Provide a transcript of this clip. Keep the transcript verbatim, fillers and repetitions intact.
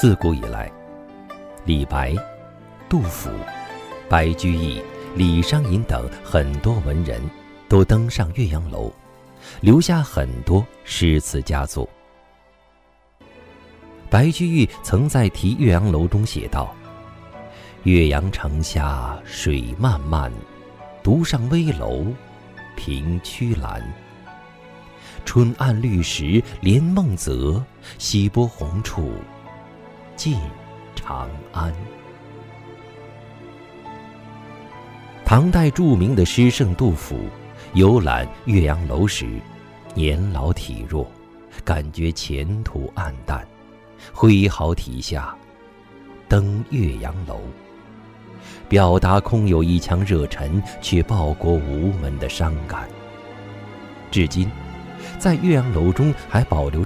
自古以来，李白、杜甫、白居易、李商隐等很多文人都登上岳阳楼，留下很多诗词佳作。白居易曾在题岳阳楼中写道：岳阳城下水漫漫，独上危楼凭曲栏。春暗绿时连梦泽，西波红处近长安。唐代著名的诗圣杜甫游览岳阳楼时，年老体弱，感觉前途暗淡，挥毫题下登岳阳楼，表达空有一腔热忱却报国无门的伤感。至今在岳阳楼中还保留